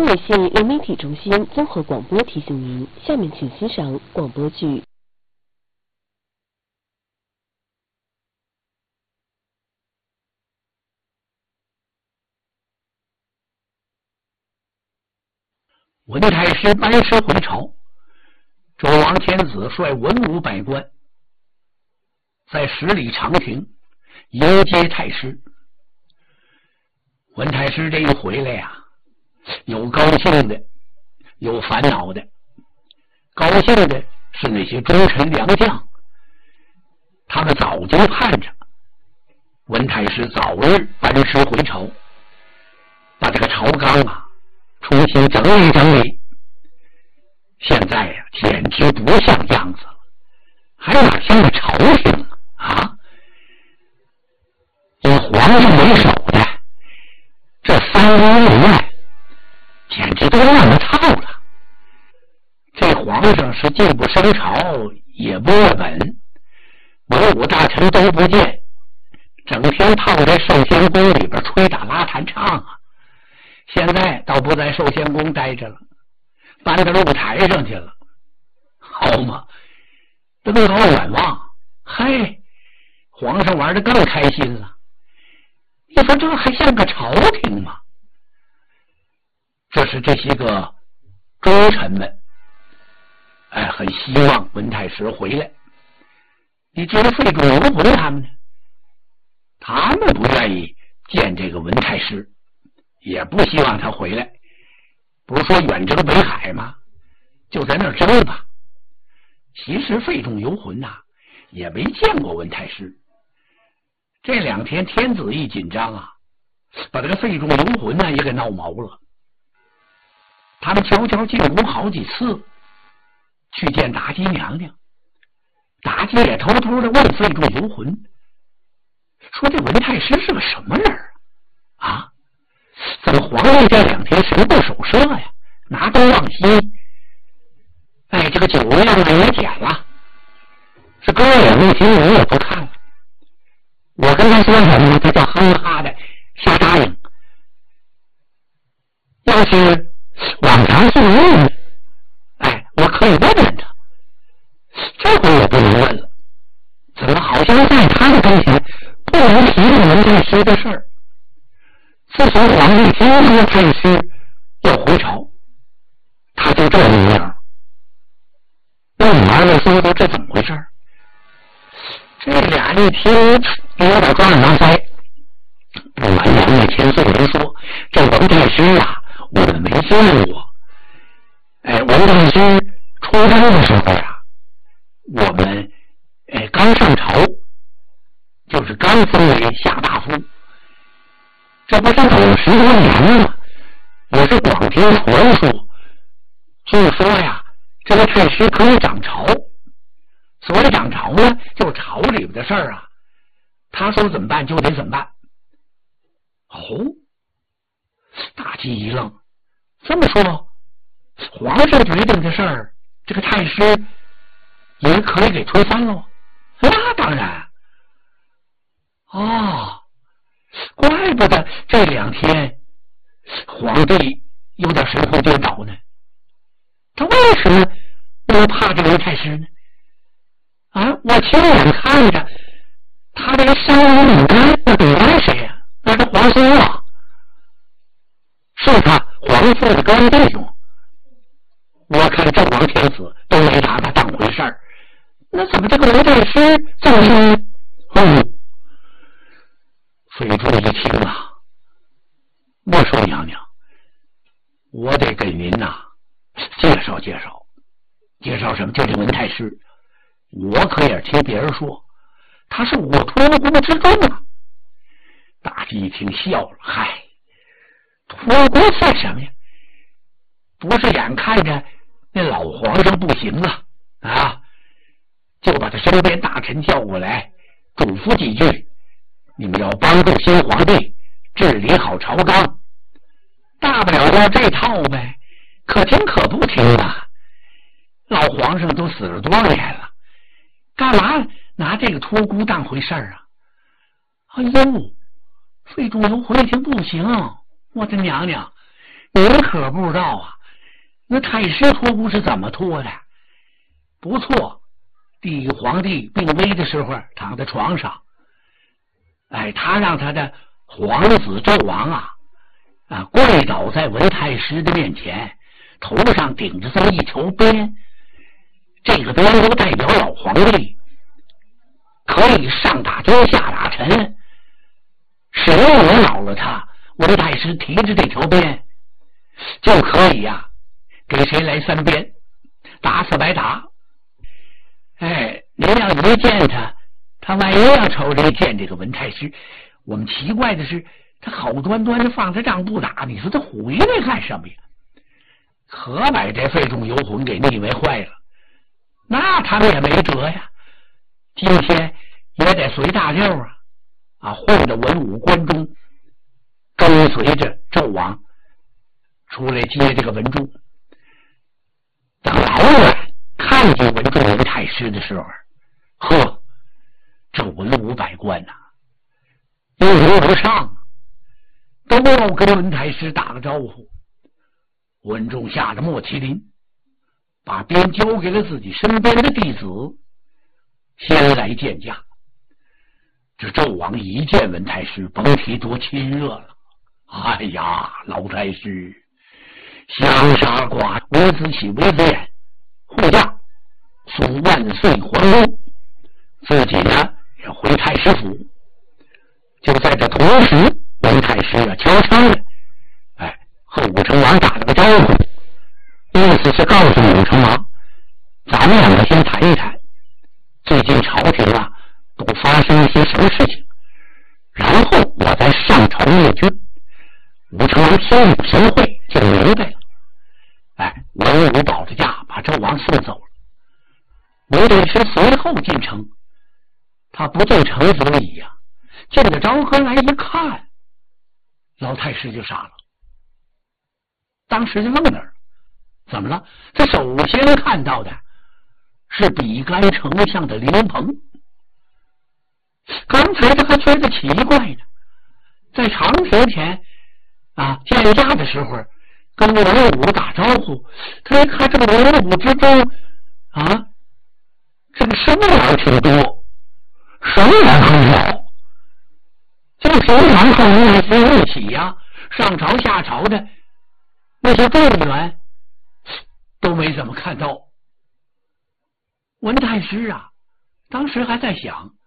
纬县流媒体中心综合广播提醒您，下面请欣赏广播剧。 文太师班师回朝，周王天子率文武百官在十里长亭迎接太师。文太师这一回来呀，有高兴的，有烦恼的。高兴的是那些忠臣良将，他们早就盼着文太师早日班师回朝，把这个朝纲啊重新整理整理。现在呀，简直不像样子了，还哪像个朝廷啊？以皇上为首的这三宫六院，简直都乱了套了。这皇上是既不升朝，也不阅本，文武大臣都不见，整天泡在寿仙宫里边吹打拉弹唱啊。现在倒不在寿仙宫待着了，搬到露台上去了，好嘛，这都好远望。嘿，皇上玩得更开心了。你说这还像个朝廷吗？这是这些个忠臣们，很希望文太师回来。你至于费仲游魂他们呢？他们不愿意见这个文太师，也不希望他回来。不是说远征北海吗？就在那儿争吧。其实费仲游魂呐，也没见过文太师。这两天天子一紧张啊，把这个费仲游魂呢也给闹毛了。他们悄悄进宫好几次，去见妲己娘娘。妲己也偷偷的问费仲游魂，说这文太师是个什么人啊？怎么皇上这两天神不守舍呀，拿东忘西？这个酒量也减了，是歌也不听，舞也不看了。我跟他说什么，他叫哈哈的瞎答应。要是往常是问，我可以问问他，这回我不能问了。怎么好像在他的跟前不能提这文太师的事儿？自从皇帝听说太师要回朝，他就这模样。问完了说说这怎么回事？这俩一听有点抓耳挠腮。不瞒娘娘千岁人说，这文太师啊，我们没见过。文太师出征的时候啊，我们刚上朝，就是刚封为下大夫。这不是有10多年了，也是广听传说，据说呀，这个太师可以掌朝。所谓掌朝呢，就是朝里边的事儿啊，他说怎么办就得怎么办。妲己一愣，这么说，皇上决定的事儿，这个太师也可以给推翻了？那当然。怪不得这两天皇帝有点神魂颠倒呢。他为什么那么怕这个文太师呢？我亲眼看着他这个山姆牡丹，那得赖谁呀？那是皇孙啊，是他皇父的干弟兄。我看正王天子都没拿他当回事儿，那怎么这个文太师这么说？费仲一听啊，我说娘娘，我得给您介绍介绍。介绍什么？就这文太师，我可也听别人说他是我托孤之重啊。妲己一听笑了，托孤算什么呀？不是眼看着那老皇上不行了就把他身边大臣叫过来，嘱咐几句，你们要帮助新皇帝治理好朝纲，大不了要这套呗，可听可不听啊。老皇上都死了多少年了，干嘛拿这个托孤当回事儿啊？费仲游魂一听不行，我的娘娘， 你可不知道啊，那太师托孤是怎么托的？不错，第一皇帝病危的时候躺在床上，他让他的皇子纣王跪倒在文太师的面前，头上顶着这么一条鞭，这个鞭就代表老皇帝可以上打天下打臣，谁惹恼了他，文太师提着这条鞭就可以给谁来3鞭，打死白打。您要一见他万一要瞅着见这个文太师，我们奇怪的是，他好端端的放着仗不打，你说他回来干什么呀？可把这费仲游魂给腻歪坏了。那他们也没辙呀，今天也得随大溜混到文武关中，跟随着纣王出来接这个文仲。等老远看见文仲文太师的时候，这文武百官一如不上，都要跟文太师打个招呼。文仲下了莫麒麟，把鞭交给了自己身边的弟子，先来见驾。这纣王一见文太师，甭提多亲热了。哎呀，老太师，香沙寡为子喜为子眼，护驾送万岁皇宫，自己也回太师府。就在这同时，文太师悄悄的和武成王打了个招呼，意思是告诉武成王，咱们两个先谈一谈最近朝廷都发生一些什么事情，然后我再上朝灭军。武成王听了神会，就明白了。文武保着驾把纣王送走了。文太师随后进城，他不进城府里进了朝歌来一看，老太师就傻了，当时就愣那儿。怎么了？他首先看到的是比干丞相的林鹏。刚才他还觉得奇怪呢，在长亭前见驾的时候跟文武打招呼，他一看这个文武之中这个生员挺多，生员很少，这个平常和文太师一起上朝下朝的那些动物员都没怎么看到。文太师当时还在想，